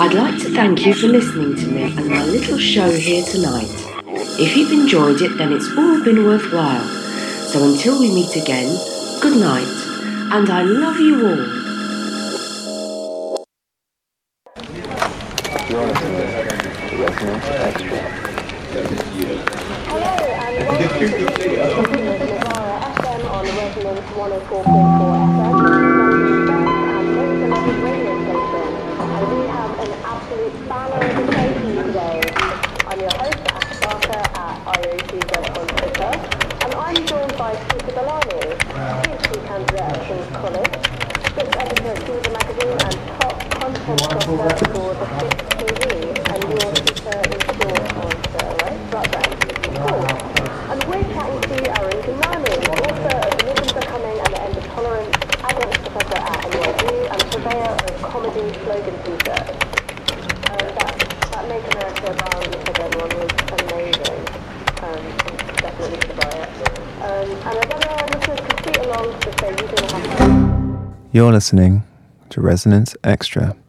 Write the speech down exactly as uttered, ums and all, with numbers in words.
I'd like to thank you for listening to me and my little show here tonight. If you've enjoyed it, then it's all been worthwhile. So until we meet again, good night, and I love you all. You're listening to Resonance Extra. Hello and welcome to Navara F M on Resonance one oh four point four F M, London's best and most beloved radio station. And we have an absolute banner of a show for you today. I'm your host, Ash Barker at I O T Z on Twitter, and I'm joined by Peter Bellamy, PhD candidate at King's College, script editor at Caesar Magazine and top content doctor for The Fix T V, and your Peter in short on Twitter, right? Right then. Cool. And we're chatting to Aaron Gurnani, author of Living Becoming and the End of Tolerance, adjunct professor at N Y U, and purveyor of comedy slogan t-shirts. Um, that, that Make America Brown slogan one was amazing. Um, definitely should buy it. Um, and as other listeners can tweet along to say using the hashtag. You're listening to Resonance Extra.